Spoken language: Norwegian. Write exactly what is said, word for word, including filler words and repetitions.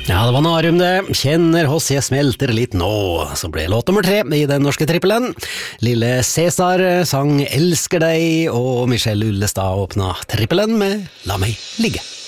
Ja, det var Narum det. Kjenner hos jeg smelter litt nå. Så ble låt nummer tre i den norske trippelen. Lille Cæsar sang Elsker deg, og Michelle Ullestad åpna trippelen med La meg ligge.